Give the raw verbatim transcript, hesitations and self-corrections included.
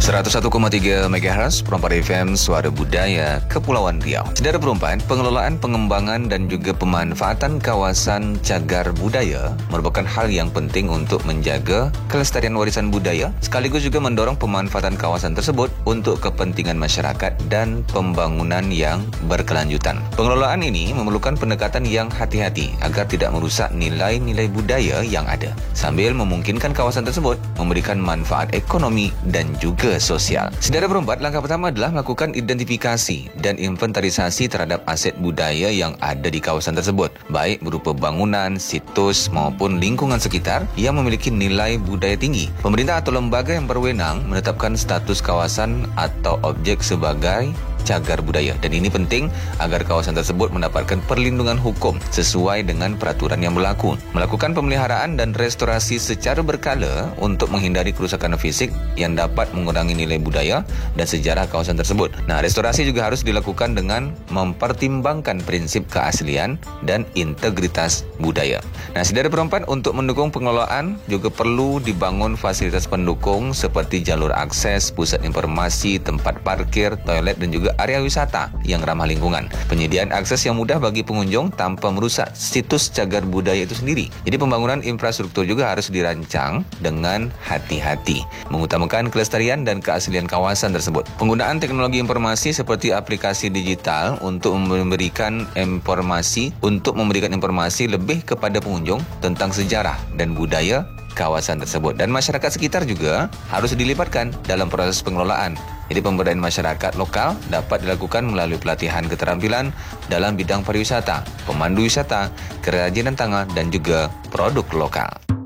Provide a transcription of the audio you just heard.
seratus satu koma tiga megahertz Perempat F M Suara Budaya Kepulauan Riau. Saudara Perempat, pengelolaan, pengembangan dan juga pemanfaatan kawasan cagar budaya merupakan hal yang penting untuk menjaga kelestarian warisan budaya sekaligus juga mendorong pemanfaatan kawasan tersebut untuk kepentingan masyarakat dan pembangunan yang berkelanjutan. Pengelolaan ini memerlukan pendekatan yang hati-hati agar tidak merusak nilai-nilai budaya yang ada sambil memungkinkan kawasan tersebut memberikan manfaat ekonomi dan juga sosial. Saudara Perempat, langkah pertama adalah melakukan identifikasi dan inventarisasi terhadap aset budaya yang ada di kawasan tersebut, baik berupa bangunan, situs maupun lingkungan sekitar yang memiliki nilai budaya tinggi. Pemerintah atau lembaga yang berwenang menetapkan status kawasan atau objek sebagai cagar budaya, dan ini penting agar kawasan tersebut mendapatkan perlindungan hukum sesuai dengan peraturan yang berlaku. Melakukan pemeliharaan dan restorasi secara berkala untuk menghindari kerusakan fisik yang dapat mengurangi nilai budaya dan sejarah kawasan tersebut. Nah, restorasi juga harus dilakukan dengan mempertimbangkan prinsip keaslian dan integritas budaya. Nah, saudara Perempat, untuk mendukung pengelolaan juga perlu dibangun fasilitas pendukung seperti jalur akses, pusat informasi, tempat parkir, toilet dan juga area wisata yang ramah lingkungan. Penyediaan akses yang mudah bagi pengunjung tanpa merusak situs cagar budaya itu sendiri. Jadi pembangunan infrastruktur juga harus dirancang dengan hati-hati, mengutamakan kelestarian dan keaslian kawasan tersebut. Penggunaan teknologi informasi seperti aplikasi digital untuk memberikan informasi untuk memberikan informasi lebih kepada pengunjung tentang sejarah dan budaya kawasan tersebut, dan masyarakat sekitar juga harus dilibatkan dalam proses pengelolaan. Jadi pemberdayaan masyarakat lokal dapat dilakukan melalui pelatihan keterampilan dalam bidang pariwisata, pemandu wisata, kerajinan tangan dan juga produk lokal.